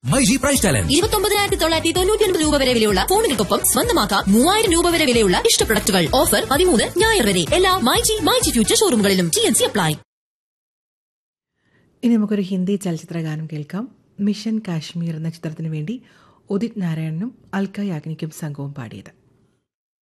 MyG price challenge 29,999 രൂപ വരെ വിലയുള്ള ഫോണുകൾക്കൊപ്പം സ്വന്തമാക്കാം 3,000 രൂപ വരെ വിലയുള്ള ഇഷ്ട പ്രൊഡക്റ്റുകൾ. ഓഫർ 13 ഞായർ വരെ എല്ലാ മൈജി ഫ്യൂച്ചർ ഷോറൂമുകളിലും. TNC apply. ഇനി നമുക്കൊരു ഹിന്ദി ചലച്ചിത്ര ഗാനം കേൾക്കാം. മിഷൻ കാശ്മീർ എന്ന ചിത്രത്തിനു വേണ്ടി ഉദിത് നാരായണനും അൽക്ക യാഗ്നിക്കും സംഘവും പാടിയത്.